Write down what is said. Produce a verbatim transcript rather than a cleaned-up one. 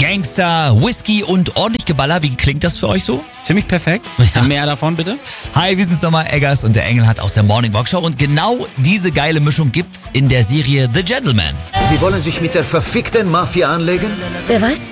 Gangster, Whisky und ordentlich Geballer. Wie klingt das für euch so? Ziemlich perfekt. Ja. Mehr davon bitte. Hi, wir sind's nochmal, Eggers und der Engel hat aus der Morning Walk Show. Und genau diese geile Mischung gibt's in der Serie The Gentleman. Sie wollen sich mit der verfickten Mafia anlegen? Wer weiß?